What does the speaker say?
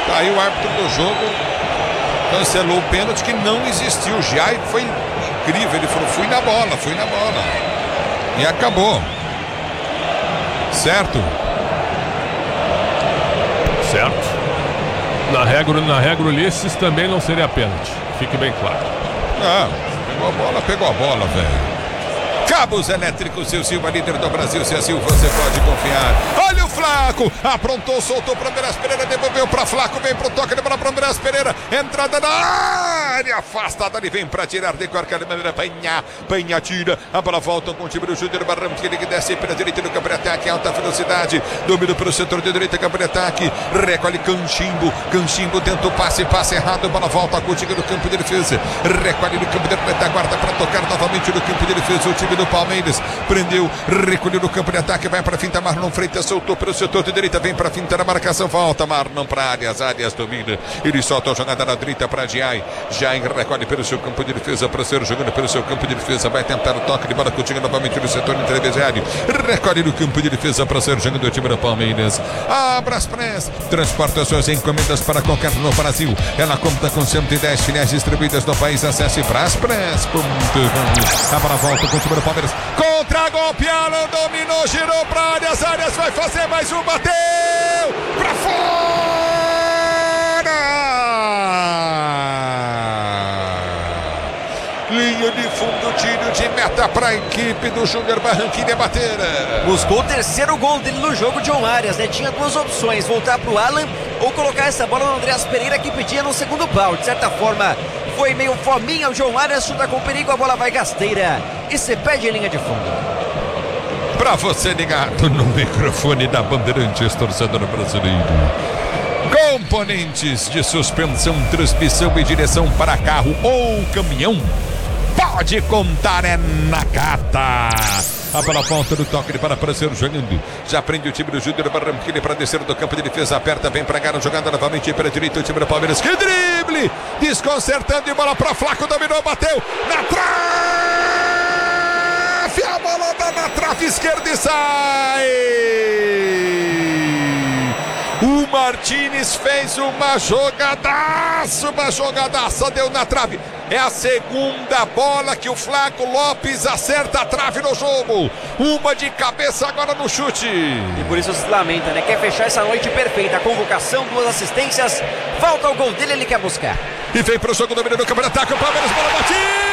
Tá aí o árbitro do jogo cancelou o pênalti que não existiu já e foi incrível. Ele falou, fui na bola. E acabou. Certo? Certo. Na regra Ulisses também não seria pênalti. Fique bem claro. Ah, pegou a bola, velho. Cabos Elétricos, seu Silva, líder do Brasil. Se assim você pode confiar. Olha o Flaco, aprontou, soltou para Andrés Pereira, devolveu para Flaco, vem pro toque de bola para Andrés Pereira, entrada na área, afastada, ele vem para tirar de qualquer maneira. Penha tira, a bola volta com o time do Júnior Barranquilla, que desce pela direita no campo de ataque, alta velocidade, domínio pelo setor de direita, campo de ataque, recolhe Canchimbo tenta o passe errado, a bola volta com o time do campo de defesa, recolhe no campo de ataque, guarda para tocar novamente no campo de defesa, o time do Palmeiras, prendeu, recolheu no campo de ataque, vai para finta, Marlon Freitas soltou pelo setor de direita, vem para finta na marcação, volta Marlon para áreas domina, ele solta a jogada na direita para Jai recolhe pelo seu campo de defesa, para ser jogando pelo seu campo de defesa, vai tentar o toque de bola contigo novamente no setor intermediário, recolhe no campo de defesa para ser jogando o time do Palmeiras. A Braspress transporta suas encomendas para qualquer no Brasil, ela conta com 110 filiais distribuídas no país, acesse braspress.com. A bola volta com o time do Palmeiras, contra-golpe, Alan dominou, girou para áreas, vai fazer mais um, bateu para fora, linha de fundo, tiro de meta para a equipe do Júnior Barranquilla bater. Buscou o terceiro gol dele no jogo, John Arias, né? Tinha duas opções, voltar pro Alan ou colocar essa bola no Andrés Pereira, que pedia no segundo pau. De certa forma, foi meio fominha, o John Arias chuta com perigo, a bola vai gasteira e se perde em linha de fundo. Para você ligado no microfone da Bandeirantes, torcedor brasileiro. Componentes de suspensão, transmissão e direção para carro ou caminhão, pode contar é na Cata. A bola volta do toque de para ser jogando. Já prende o time do Júnior Barranquilla para descer do campo de defesa, aperta, vem para Garo, jogando novamente pela direita o time do Palmeiras. Que drible! Desconcertando e bola para Flaco, dominou, bateu na trave, a bola dá na trave esquerda e sai. O Martínez fez uma jogadaça, deu na trave. É a segunda bola que o Flaco Lopes acerta a trave no jogo. Uma de cabeça agora no chute. E por isso se lamenta, né? Quer fechar essa noite perfeita. Convocação, 2 assistências. Falta o gol dele, ele quer buscar. E vem pro jogo, domínio do campo de ataque. O Palmeiras, bola batida.